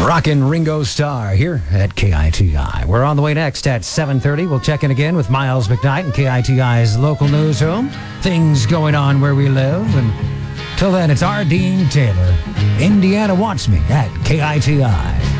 Rockin' Ringo Starr here at KITI. We're on the way next at 7:30. We'll check in again with Miles McKnight in KITI's local newsroom. Things going on where we live. And till then, it's R. Dean Taylor. Indiana wants me at KITI.